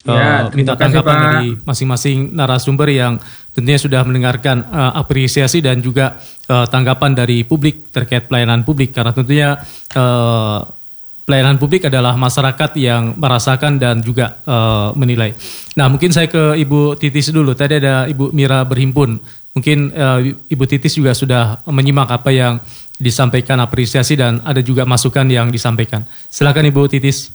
Ya, terima minta kasih tanggapan Pak. dari masing-masing narasumber yang tentunya sudah mendengarkan apresiasi dan juga tanggapan dari publik terkait pelayanan publik, karena tentunya pelayanan publik adalah masyarakat yang merasakan dan juga menilai. Nah, mungkin saya ke Ibu Titis dulu. Tadi ada Ibu Mira berhimpun. Mungkin Ibu Titis juga sudah menyimak apa yang disampaikan, apresiasi, dan ada juga masukan yang disampaikan. Silakan Ibu Titis.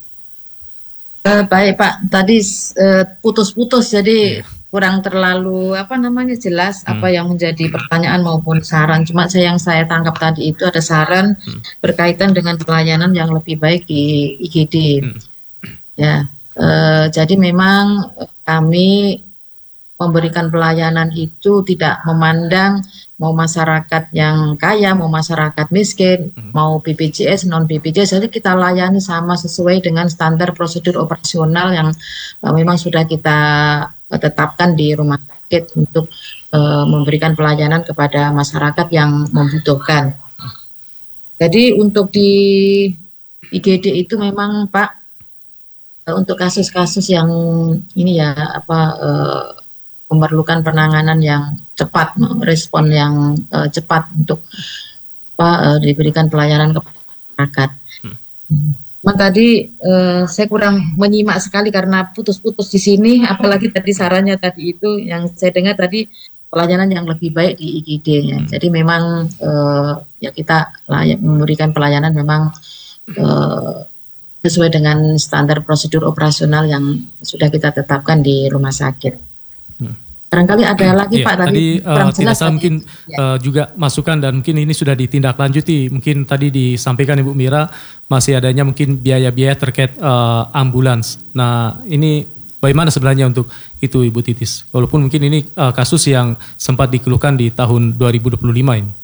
Baik Pak, tadi putus-putus jadi kurang terlalu jelas apa yang menjadi pertanyaan maupun saran. Cuma yang saya tangkap tadi itu ada saran berkaitan dengan pelayanan yang lebih baik di IGD. Ya, jadi memang kami memberikan pelayanan itu tidak memandang mau masyarakat yang kaya, mau masyarakat miskin, mau BPJS, non BPJS, jadi kita layani sama sesuai dengan standar prosedur operasional yang memang sudah kita tetapkan di rumah sakit untuk memberikan pelayanan kepada masyarakat yang membutuhkan. Jadi untuk di IGD itu memang Pak, untuk kasus-kasus yang ini ya memerlukan penanganan yang cepat, respon yang cepat untuk diberikan pelayanan kepada masyarakat. Memang tadi saya kurang menyimak sekali karena putus-putus di sini, apalagi tadi sarannya tadi itu yang saya dengar tadi pelayanan yang lebih baik di IGD ya. Jadi memang ya kita memberikan pelayanan memang sesuai dengan standar prosedur operasional yang sudah kita tetapkan di rumah sakit. Barangkali ada lagi Pak tadi kurang jelas mungkin juga masukan dan mungkin ini sudah ditindaklanjuti. Mungkin tadi disampaikan Ibu Mira masih adanya mungkin biaya-biaya terkait ambulans. Nah, ini bagaimana sebenarnya untuk itu Ibu Titis? Walaupun mungkin ini kasus yang sempat dikeluhkan di tahun 2025 ini.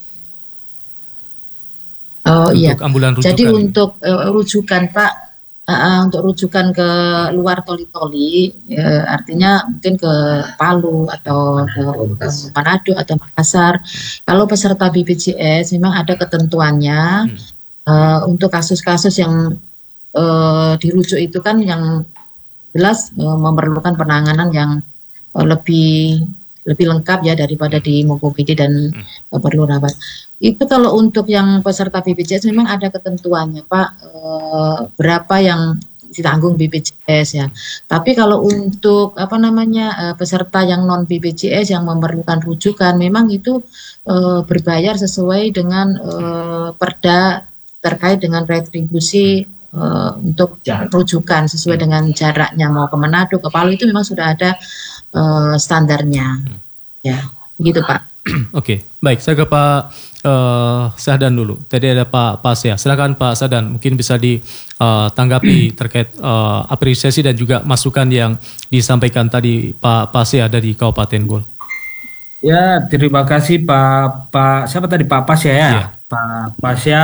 Oh iya. Ambulan rujukan. Jadi untuk rujukan Pak, untuk rujukan ke luar toli-toli, artinya mungkin ke Palu atau ke Manado atau Makassar. Kalau peserta BPJS memang ada ketentuannya untuk kasus-kasus yang dirujuk itu kan yang jelas memerlukan penanganan yang lebih lengkap ya daripada di Mokopidi dan perlu rawat. Itu kalau untuk yang peserta BPJS memang ada ketentuannya Pak, berapa yang ditanggung BPJS ya. Tapi kalau untuk peserta yang non BPJS yang memerlukan rujukan memang itu berbayar sesuai dengan perda terkait dengan retribusi untuk rujukan sesuai dengan jaraknya mau ke Manado ke Palu itu memang sudah ada standarnya ya begitu Pak. Oke, baik, saya ke Pak Sahdan dulu. Tadi ada Pak Pasya. Silakan Pak Sahdan, mungkin bisa ditanggapi terkait apresiasi dan juga masukan yang disampaikan tadi Pak Pasya dari Kabupaten Gol. Ya, terima kasih Pak siapa tadi Pak Pasya ya? Iya. Pak Pasya,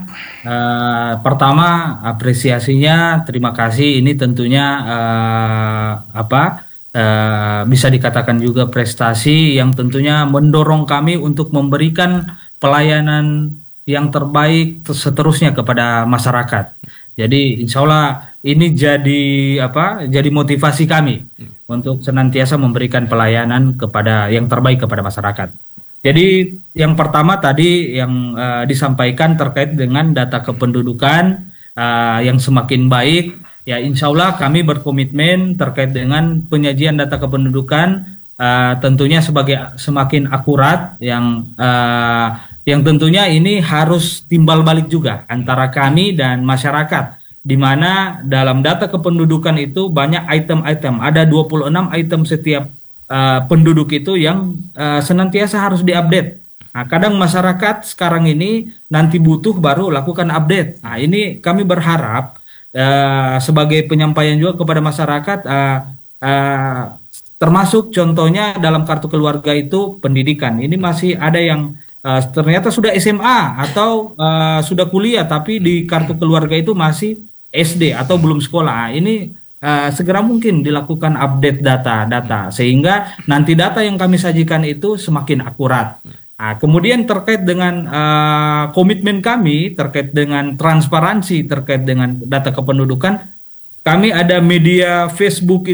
pertama apresiasinya terima kasih. Ini tentunya bisa dikatakan juga prestasi yang tentunya mendorong kami untuk memberikan pelayanan yang terbaik seterusnya kepada masyarakat. Jadi insya Allah ini jadi motivasi kami untuk senantiasa memberikan pelayanan kepada yang terbaik kepada masyarakat. Jadi yang pertama tadi yang disampaikan terkait dengan data kependudukan yang semakin baik. Ya, insya Allah kami berkomitmen terkait dengan penyajian data kependudukan tentunya semakin akurat yang tentunya ini harus timbal balik juga antara kami dan masyarakat, di mana dalam data kependudukan itu banyak item-item, ada 26 item setiap penduduk itu yang senantiasa harus diupdate. Nah, kadang masyarakat sekarang ini nanti butuh baru lakukan update. Nah, ini kami berharap sebagai penyampaian juga kepada masyarakat, termasuk contohnya dalam kartu keluarga itu pendidikan. Ini masih ada yang ternyata sudah SMA atau sudah kuliah, tapi di kartu keluarga itu masih SD atau belum sekolah. Ini segera mungkin dilakukan update data sehingga nanti data yang kami sajikan itu semakin akurat. Nah, kemudian terkait dengan komitmen kami terkait dengan transparansi terkait dengan data kependudukan, kami ada media Facebook